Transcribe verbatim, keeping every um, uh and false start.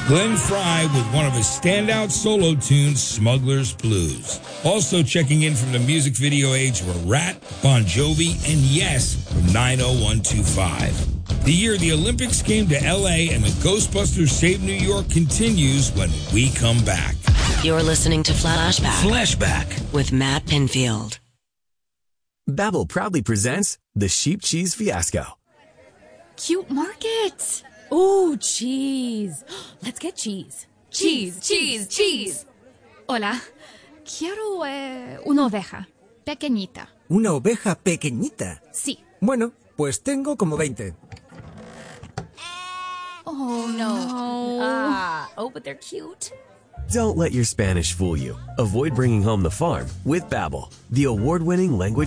Glenn Frey with one of his standout solo tunes, Smuggler's Blues. Also checking in from the music video age were Rat, Bon Jovi, and Yes from nine oh one two five. The year the Olympics came to L A and the Ghostbusters Save New York continues when we come back. You're listening to Flashback. Flashback With Matt Pinfield. Babbel proudly presents the Sheep Cheese Fiasco. Cute markets. Ooh, cheese. Let's get cheese. Cheese, cheese, cheese. Hola. Quiero eh, una oveja. Pequeñita. ¿Una oveja pequeñita? Sí. Bueno, pues tengo como veinte. Oh, no. Ah, oh, but they're cute. Don't let your Spanish fool you. Avoid bringing home the farm with Babbel, the award-winning language